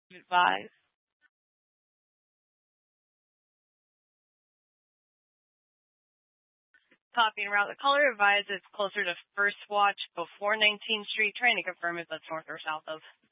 Advise. Copying route. The caller advised it's closer to First Watch before 19th Street. Trying to confirm if that's north or south of.